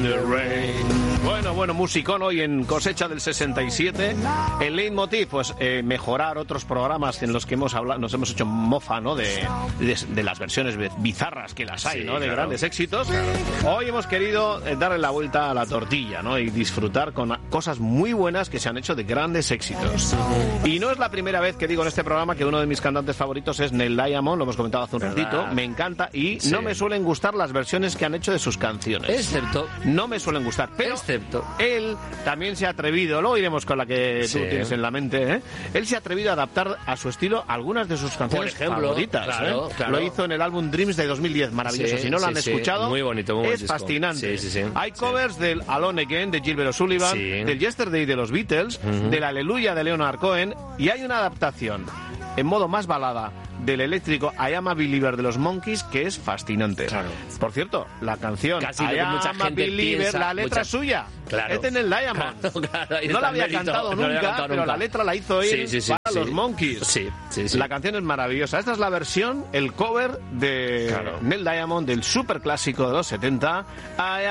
the rain. Bueno, musicón hoy en Cosecha del 67. El leitmotiv, pues mejorar otros programas en los que nos hemos hecho mofa, ¿no? De las versiones bizarras que las hay, sí, ¿no? De claro, grandes éxitos. Claro. Hoy hemos querido darle la vuelta a la tortilla, ¿no? Y disfrutar con cosas muy buenas que se han hecho de grandes éxitos. Y no es la primera vez que digo en este programa que uno de mis cantantes favoritos es Neil Diamond, lo hemos comentado hace un ratito. Me encanta y sí, no me suelen gustar las versiones que han hecho de sus canciones. Excepto. No me suelen gustar, pero él también se ha atrevido, luego iremos con la que tú tienes en la mente, ¿eh? Él se ha atrevido a adaptar a su estilo algunas de sus canciones favoritas. Claro, claro. Lo hizo en el álbum Dreams de 2010, maravilloso. Si no lo han escuchado, muy bonito, muy es fascinante. Hay covers del Alone Again de Gilbert O'Sullivan, del Yesterday de los Beatles, del Aleluya de Leonard Cohen, y hay una adaptación en modo más balada del eléctrico I Am a Believer de los Monkees, que es fascinante. Claro. Por cierto, la canción casi I Am a Believer, la letra es suya. Claro. Es en el Diamond. Claro, no la había cantado nunca, pero la letra la hizo él para los Monkees. La canción es maravillosa. Esta es la versión, el cover de Neil Diamond del superclásico de los 70,